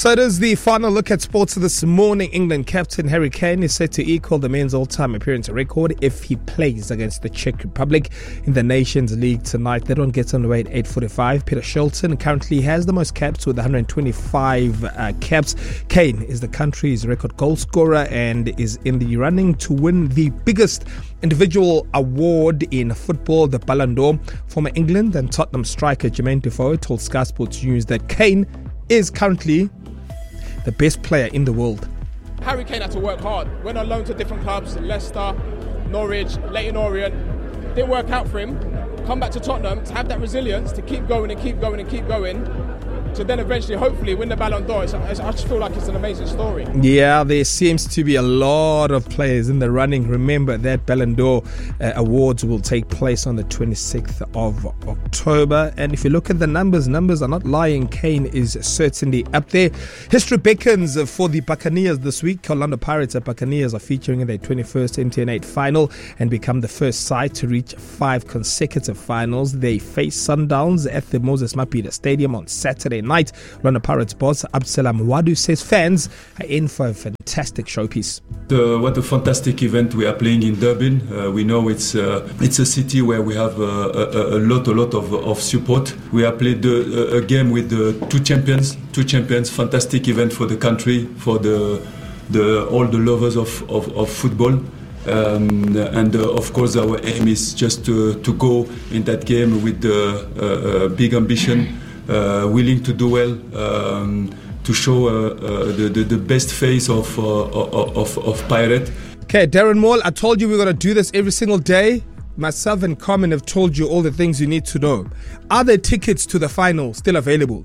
So it is the final look at sports this morning. England captain Harry Kane is set to equal the men's all-time appearance record if he plays against the Czech Republic in the Nations League tonight. That one gets underway at 8:45. Peter Shilton currently has the most caps with 125 caps. Kane is the country's record goal scorer and is in the running to win the biggest individual award in football, the Ballon d'Or. Former England and Tottenham striker Jermaine Defoe told Sky Sports News that Kane is currently the best player in the world. Harry Kane had to work hard. Went on loan to different clubs, Leicester, Norwich, Leyton Orient. Didn't work out for him. Come back to Tottenham to have that resilience to keep going and keep going and keep going, to then eventually, hopefully, win the Ballon d'Or. I just feel like it's an amazing story. Yeah, there seems to be a lot of players in the running. Remember that Ballon d'Or awards will take place on the 26th of October. And if you look at the numbers are not lying. Kane is certainly up there. History beckons for the Buccaneers this week. Orlando Pirates and Buccaneers are featuring in their 21st MTN8 final and become the first side to reach 5 consecutive finals. They face Sundowns at the Moses Mabhida Stadium on Saturday night. Orlando Pirates boss Absalam Wadu says fans are in for a fantastic showpiece. What a fantastic event. We are playing in Durban. We know it's a city where we have a lot of support. We have played a game with two champions. Fantastic event for the country, for all the lovers of football. And of course our aim is just to go in that game with big ambition, willing to do well, to show the best face of Pirate. Okay, Darren Moore, I told you we're going to do this every single day. Myself and Carmen have told you all the things you need to know. Are there tickets to the final still available?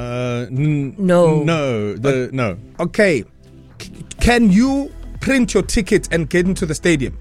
No. No. Okay. Can you print your ticket and get into the stadium?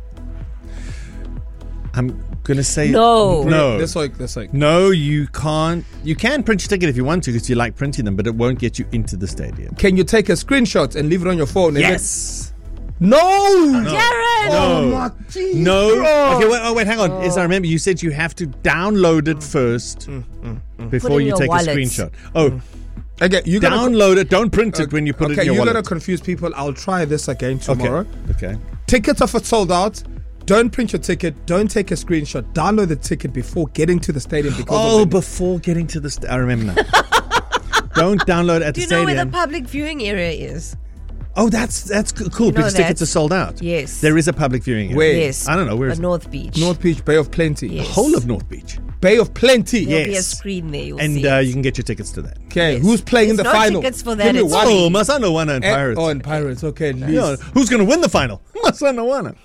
I'm going to say no. That's like no, you can't. You can print your ticket if you want to because you like printing them, but it won't get you into the stadium. Can you take a screenshot and leave it on your phone? Yes. No! Darren! No. Okay, wait, hang on. As I remember, you said you have to download it first before you take a screenshot. Oh. Okay, you download it. Don't print it when you put it in your wallet. You're going to confuse people. I'll try this again tomorrow. Okay. Tickets are sold out. Don't print your ticket. Don't take a screenshot. Download the ticket before getting to the stadium. Before getting to the I remember now. Don't download at the stadium. Do you know where the public viewing area is? Oh, that's cool because tickets are sold out. Yes. There is a public viewing area. Where? Yes. I don't know. Where is it? North Beach. North Beach, Bay of Plenty. Yes. The whole of North Beach. Bay of Plenty. There'll be a screen there. You'll and see it. you can get your tickets to that. Okay, Yes. who's playing in the There's no final? tickets for that. Give me It's one. Oh, Masanowana and Pirates. Oh, and Pirates. Okay, Yeah, who's going to win the final? Masanowana.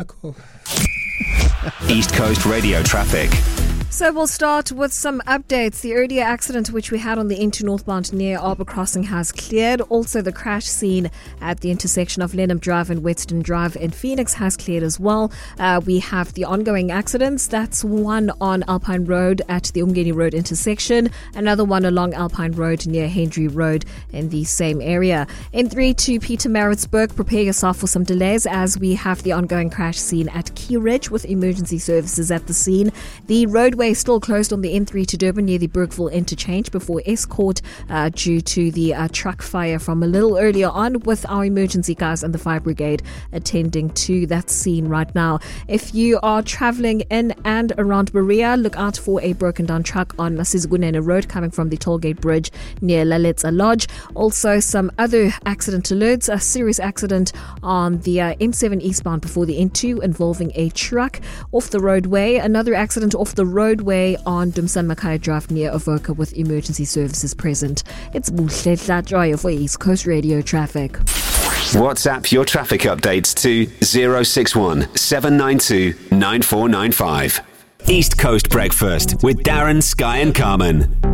East Coast Radio traffic. So we'll start with some updates. The earlier accident which we had on the N2 northbound near Arbor Crossing has cleared. Also the crash scene at the intersection of Lenham Drive and Western Drive in Phoenix has cleared as well. We have the ongoing accidents. That's one on Alpine Road at the Umgeni Road intersection. Another one along Alpine Road near Henry Road in the same area. N3 to Pietermaritzburg, prepare yourself for some delays as we have the ongoing crash scene at Key Ridge with emergency services at the scene. The roadway still closed on the N3 to Durban near the Bergville interchange before Escort due to the truck fire from a little earlier on, with our emergency guys and the fire brigade attending to that scene right now. If you are travelling in and around Berea, look out for a broken down truck on Masizigunene Road coming from the Tollgate Bridge near Laletza Lodge. Also some other accident alerts. A serious accident on the M7 eastbound before the N2 involving a truck off the roadway. Another accident off the roadway on Dumsan Makaya Drive near Avoca with emergency services present. It's Buhle Tlatroyo for East Coast Radio Traffic. WhatsApp your traffic updates to 061 792 9495. East Coast Breakfast with Darren, Sky and Carmen.